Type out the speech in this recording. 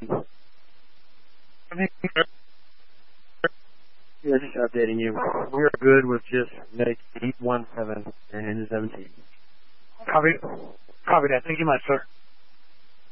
Yeah, just updating you. We are good with just make 817 and 17. Copy. Copy that. Thank you much, sir.